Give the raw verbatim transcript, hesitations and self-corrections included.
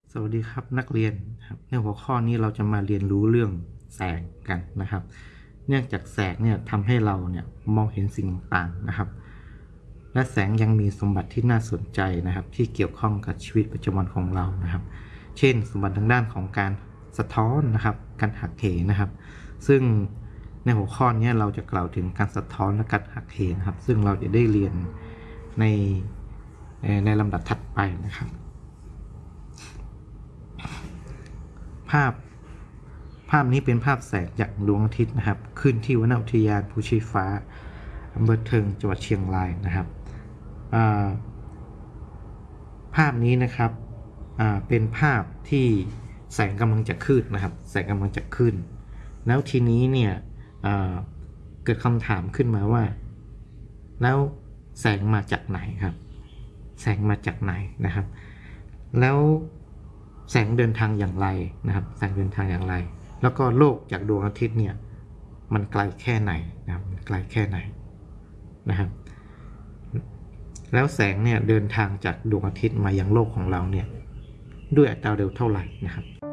สวัสดีครับนักเรียนครับในหัวข้อนี้เราจะมาเรียนรู้เรื่องแสงกันนะครับเนื่องจากแสงเนี่ยทำให้เราเนี่ยมองเห็นสิ่งต่างๆนะครับและแสงยังมีสมบัติที่น่าสนใจนะครับที่เกี่ยวข้องกับชีวิตประจำวันของเรานะครับเช่นสมบัติทางด้านของการสะท้อนนะครับการหักเหนะครับซึ่งในหัวข้อนี้เราจะกล่าวถึงการสะท้อนและการหักเหนะครับซึ่งเราจะได้เรียนในในลำดับถัดไปนะครับภาพภาพนี้เป็นภาพแสงจากดวงอาทิตย์นะครับขึ้นที่วนอุทยานภูชีฟ้าอำเภอเทิงจังหวัดเชียงรายนะครับภาพนี้นะครับเป็นภาพที่แสงกำลังจะขึ้นนะครับแสงกำลังจะขึ้นแล้วทีนี้เนี่ยเกิดคำถามขึ้นมาว่าแล้วแสงมาจากไหนครับแสงมาจากไหนนะครับแล้วแสงเดินทางอย่างไรนะครับแสงเดินทางอย่างไรแล้วก็โลกจากดวงอาทิตย์เนี่ยมันไกลแค่ไหนนะครับไกลแค่ไหนนะครับแล้วแสงเนี่ยเดินทางจากดวงอาทิตย์มายังโลกของเราเนี่ยด้วยอัตราเร็วเท่าไหร่นะครับ